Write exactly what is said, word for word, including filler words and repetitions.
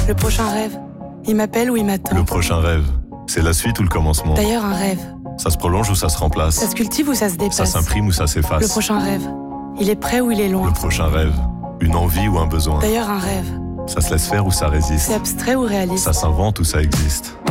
Le prochain rêve, il m'appelle ou il m'attend. Le prochain rêve, c'est la suite ou le commencement. D'ailleurs, un rêve, Ça se prolonge ou ça se remplace. ça se cultive ou ça se Ça dépasse. s'imprime ou ça s'efface. Le prochain rêve, il est près ou il est loin. Le prochain rêve, une envie ou un besoin. D'ailleurs, un rêve, Ça se laisse faire ou ça résiste. c'est abstrait ou réaliste. Ça s'invente ou ça existe.